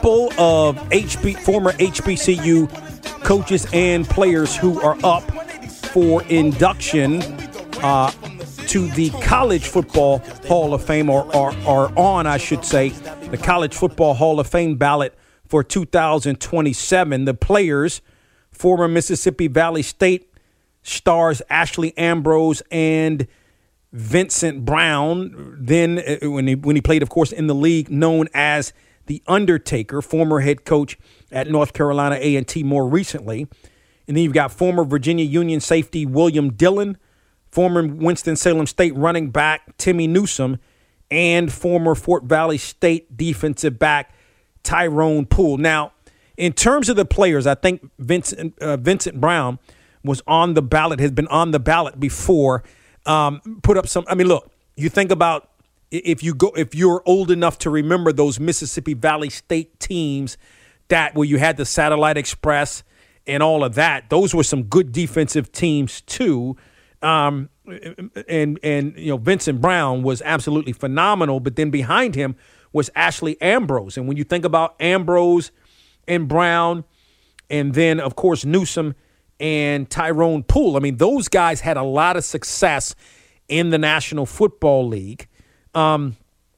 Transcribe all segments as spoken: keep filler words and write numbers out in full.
Full of H B, former H B C U coaches and players who are up for induction uh, to the College Football Hall of Fame, or are, are on, I should say, the College Football Hall of Fame ballot for two thousand twenty-seven. The players, former Mississippi Valley State stars Ashley Ambrose and Vincent Brown, then uh, when he, when he played, of course, in the league known as The Undertaker, former head coach at North Carolina A and T more recently. And then you've got former Virginia Union safety William Dillon, former Winston-Salem State running back Timmy Newsome, and former Fort Valley State defensive back Tyrone Poole. Now, in terms of the players, I think Vincent, uh, Vincent Brown was on the ballot, has been on the ballot before. Um, put up some, I mean, look, you think about if you go, if you're old enough to remember those Mississippi Valley State teams that where you had the Satellite Express and all of that, those were some good defensive teams too. Um, and, and, you know, Vincent Brown was absolutely phenomenal, but then behind him was Ashley Ambrose. And when you think about Ambrose and Brown, and then of course Newsome and Tyrone Poole, I mean, those guys had a lot of success in the National Football League. Um,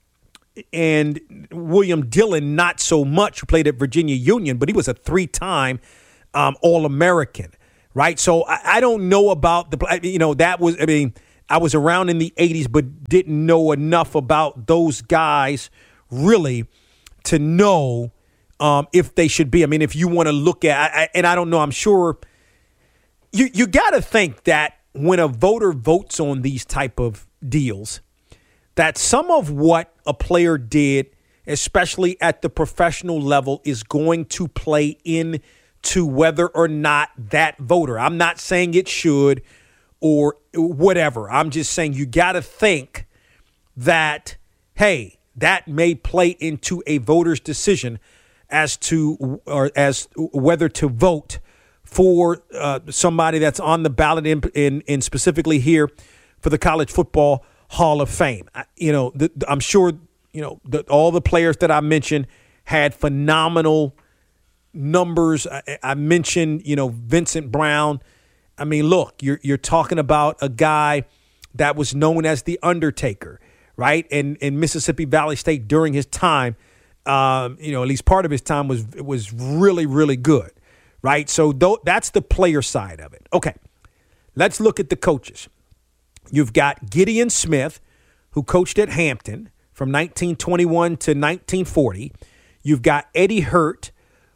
and William Dillon, not so much, who played at Virginia Union, but he was a three-time um, All-American, right? So I, I don't know about the, you know, that was, I mean, I was around in the eighties, but didn't know enough about those guys really to know um, if they should be. I mean, if you want to look at, I, and I don't know, I'm sure you, you got to think that when a voter votes on these type of deals, that some of what a player did, especially at the professional level, is going to play into whether or not that voter. I'm not saying it should or whatever. I'm just saying you got to think that, hey, that may play into a voter's decision as to or as whether to vote for uh, somebody that's on the ballot in, in, in specifically here for the College Football Hall of Fame. I, you know, the, the, I'm sure, you know, the, all the players that I mentioned had phenomenal numbers. I, I mentioned, you know, Vincent Brown. I mean, look, you're you're talking about a guy that was known as The Undertaker, right? And in Mississippi Valley State during his time, um, you know, at least part of his time was was really, really good, right? So th- that's the player side of it. Okay, let's look at the coaches. You've got Gideon Smith, who coached at Hampton from nineteen twenty-one to nineteen forty. You've got Eddie Hurt,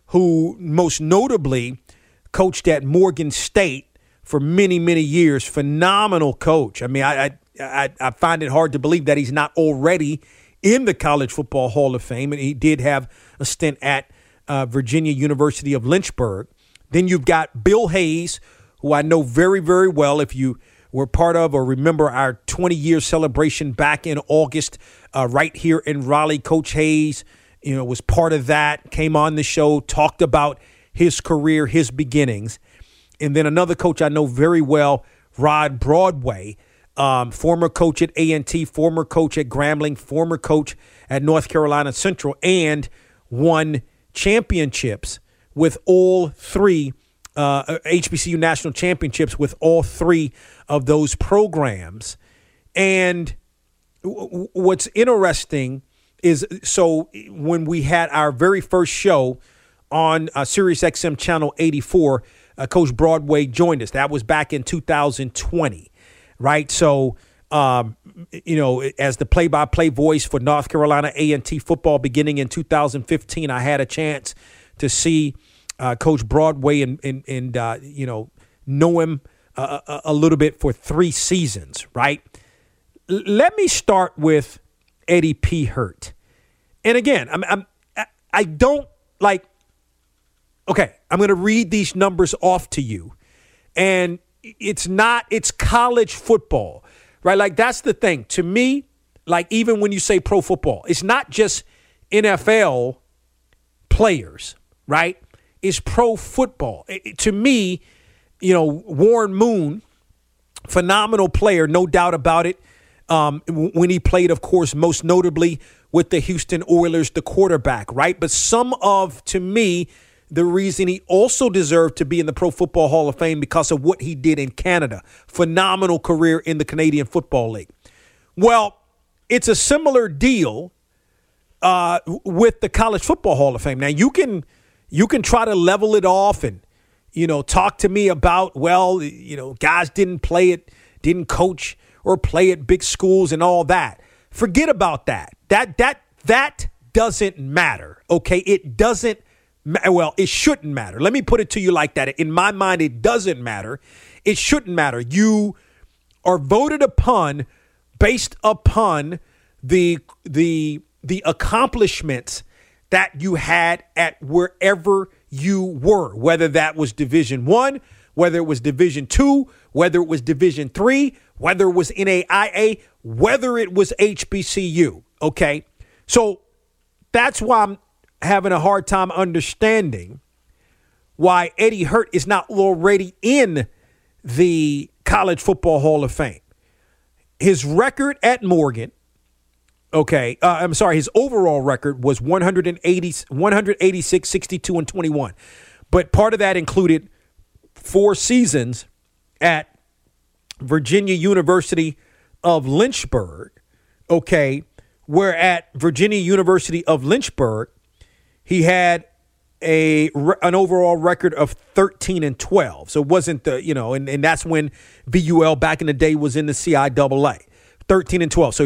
who most notably coached at Morgan State for many, many years. Phenomenal coach. I mean, I, I I find it hard to believe that he's not already in the College Football Hall of Fame. And he did have a stint at uh, Virginia University of Lynchburg. Then you've got Bill Hayes, who I know very, very well. If you were part of or remember our twenty-year celebration back in August uh, right here in Raleigh, Coach Hayes, you know, was part of that, came on the show, talked about his career, his beginnings. And then another coach I know very well, Rod Broadway, um, former coach at A and T, former coach at Grambling, former coach at North Carolina Central, and won championships with all three uh, H B C U national championships with all three of those programs. And w- what's interesting is, so when we had our very first show on uh, Sirius X M Channel eighty-four, uh, Coach Broadway joined us. That was back in two thousand twenty, right? So, um, you know, as the play-by-play voice for North Carolina A and T football beginning in two thousand fifteen, I had a chance to see uh, Coach Broadway and, and, and uh, you know, know him uh, a, a little bit for three seasons, right? L- let me start with Eddie P. Hurt. And again, I'm, I'm, I don't like, okay, I'm going to read these numbers off to you. And it's not, it's college football, right? Like, that's the thing. To me, like, even when you say pro football, it's not just N F L players, right? It's pro football. It, to me, you know, Warren Moon, phenomenal player, no doubt about it. Um, when he played, of course, most notably with the Houston Oilers, the quarterback, right? But some of, to me, the reason he also deserved to be in the Pro Football Hall of Fame because of what he did in Canada. Phenomenal career in the Canadian Football League. Well, it's a similar deal uh, with the College Football Hall of Fame. Now, you can you can try to level it off and, you know, talk to me about, well, you know, guys didn't play it, didn't coach or play at big schools and all that. Forget about that. That that that doesn't matter, okay? It doesn't Well, it shouldn't matter. Let me put it to you like that. In my mind, it doesn't matter. It shouldn't matter. You are voted upon based upon the the the accomplishments that you had at wherever you were, whether that was Division One, whether it was Division Two, whether it was Division Three, whether it was N A I A, whether it was H B C U. Okay, so that's why I'm having a hard time understanding why Eddie Hurt is not already in the College Football Hall of Fame. His record at Morgan, okay, uh, I'm sorry, his overall record was one eighty, one eighty-six, sixty-two, and twenty-one. But part of that included four seasons at Virginia University of Lynchburg, okay, where at Virginia University of Lynchburg, he had a an overall record of thirteen and twelve. So it wasn't the, you know, and, and that's when V U L back in the day was in the C I A A. thirteen and twelve. So